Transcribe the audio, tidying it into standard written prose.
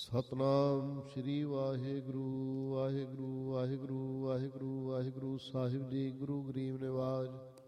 Satnam Sri Waheguru Waheguru Waheguru Waheguru Waheguru Sahib ji. Guru Garib Nawaz.